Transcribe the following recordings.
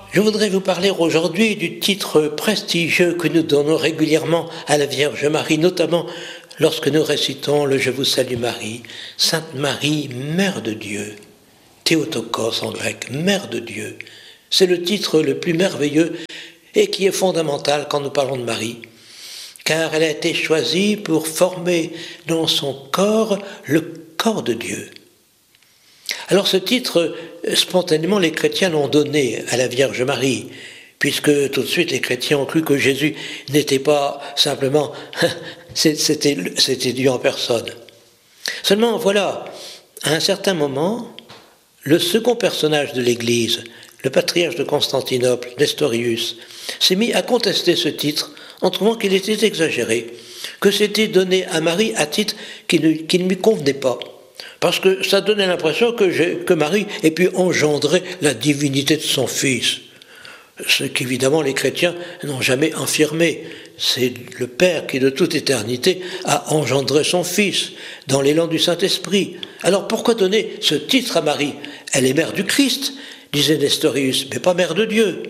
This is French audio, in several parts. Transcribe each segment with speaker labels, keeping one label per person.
Speaker 1: Je voudrais vous parler aujourd'hui du titre prestigieux que nous donnons régulièrement à la Vierge Marie, notamment lorsque nous récitons le Je vous salue Marie, Sainte Marie, Mère de Dieu, Théotokos en grec, Mère de Dieu. C'est le titre le plus merveilleux et qui est fondamental quand nous parlons de Marie, car elle a été choisie pour former dans son corps le corps de Dieu. Alors ce titre, spontanément, les chrétiens l'ont donné à la Vierge Marie, puisque tout de suite les chrétiens ont cru que Jésus n'était pas simplement, c'était Dieu en personne. Seulement voilà, à un certain moment, le second personnage de l'Église, le patriarche de Constantinople, Nestorius, s'est mis à contester ce titre en trouvant qu'il était exagéré, que c'était donné à Marie à titre qui ne lui convenait pas. Parce que ça donnait l'impression que Marie ait pu engendrer la divinité de son Fils. Ce qu'évidemment les chrétiens n'ont jamais affirmé. C'est le Père qui de toute éternité a engendré son Fils dans l'élan du Saint-Esprit. Alors pourquoi donner ce titre à Marie? Elle est mère du Christ, disait Nestorius, mais pas mère de Dieu.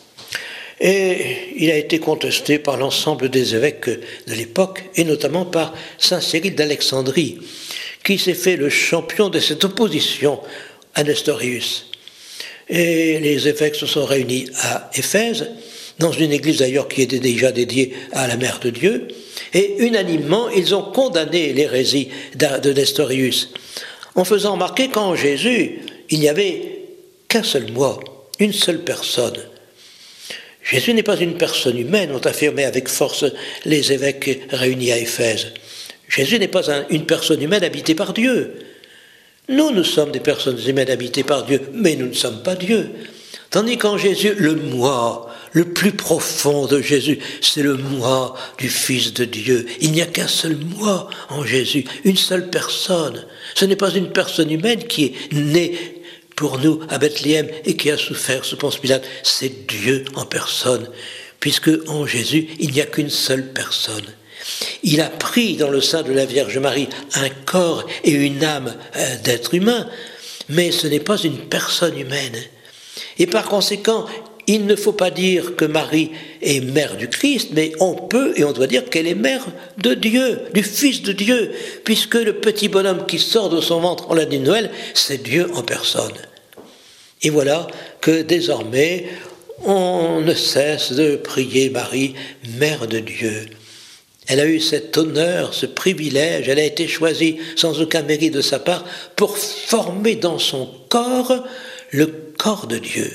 Speaker 1: Et il a été contesté par l'ensemble des évêques de l'époque, et notamment par saint Cyril d'Alexandrie, qui s'est fait le champion de cette opposition à Nestorius. Et les évêques se sont réunis à Éphèse, dans une église d'ailleurs qui était déjà dédiée à la Mère de Dieu, et unanimement, ils ont condamné l'hérésie de Nestorius, en faisant remarquer qu'en Jésus, il n'y avait qu'un seul moi, une seule personne. Jésus n'est pas une personne humaine, ont affirmé avec force les évêques réunis à Éphèse. Jésus n'est pas une personne humaine habitée par Dieu. Nous sommes des personnes humaines habitées par Dieu, mais nous ne sommes pas Dieu. Tandis qu'en Jésus, le moi, le plus profond de Jésus, c'est le moi du Fils de Dieu. Il n'y a qu'un seul moi en Jésus, une seule personne. Ce n'est pas une personne humaine qui est née pour nous à Bethléem et qui a souffert sous Ponce Pilate. C'est Dieu en personne, puisque en Jésus, il n'y a qu'une seule personne. Il a pris dans le sein de la Vierge Marie un corps et une âme d'être humain, mais ce n'est pas une personne humaine. Et par conséquent, il ne faut pas dire que Marie est mère du Christ, mais on peut et on doit dire qu'elle est mère de Dieu, du Fils de Dieu, puisque le petit bonhomme qui sort de son ventre en la nuit de Noël, c'est Dieu en personne. Et voilà que désormais, on ne cesse de prier Marie, mère de Dieu. Elle a eu cet honneur, ce privilège, elle a été choisie sans aucun mérite de sa part pour former dans son corps le corps de Dieu.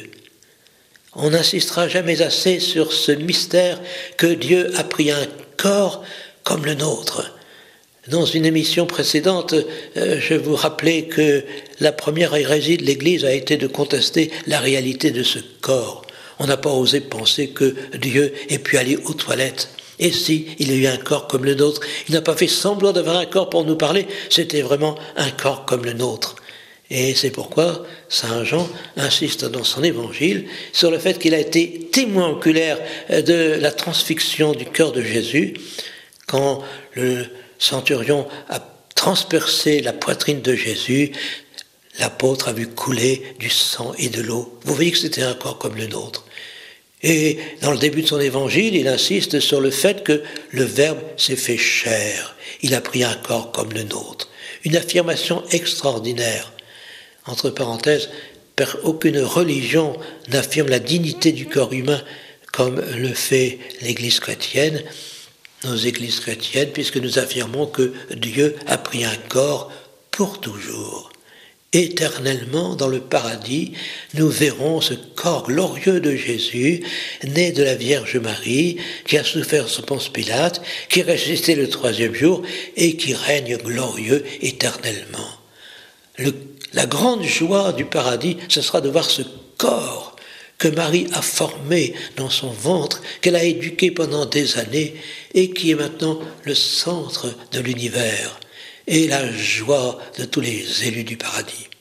Speaker 1: On n'insistera jamais assez sur ce mystère que Dieu a pris un corps comme le nôtre. Dans une émission précédente, je vous rappelais que la première hérésie de l'Église a été de contester la réalité de ce corps. On n'a pas osé penser que Dieu ait pu aller aux toilettes. Et si il a eu un corps comme le nôtre, il n'a pas fait semblant d'avoir un corps pour nous parler, c'était vraiment un corps comme le nôtre. Et c'est pourquoi saint Jean insiste dans son évangile sur le fait qu'il a été témoin oculaire de la transfixion du cœur de Jésus, quand le centurion a transpercé la poitrine de Jésus, l'apôtre a vu couler du sang et de l'eau. Vous voyez que c'était un corps comme le nôtre. Et dans le début de son évangile, il insiste sur le fait que le Verbe s'est fait chair. Il a pris un corps comme le nôtre. Une affirmation extraordinaire. Entre parenthèses, aucune religion n'affirme la dignité du corps humain comme le fait l'Église chrétienne, nos églises chrétiennes, puisque nous affirmons que Dieu a pris un corps pour toujours. Éternellement, dans le paradis, nous verrons ce corps glorieux de Jésus, né de la Vierge Marie, qui a souffert sous Ponce Pilate, qui est ressuscité le 3e jour et qui règne glorieux éternellement. La grande joie du paradis, ce sera de voir ce corps que Marie a formé dans son ventre, qu'elle a éduqué pendant des années et qui est maintenant le centre de l'univers et la joie de tous les élus du paradis.